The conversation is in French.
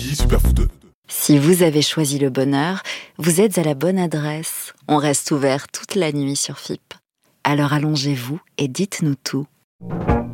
Nagui, Superfoot. Si vous avez choisi le bonheur, vous êtes à la bonne adresse. On reste ouvert toute la nuit sur FIP. Alors allongez-vous et dites-nous tout.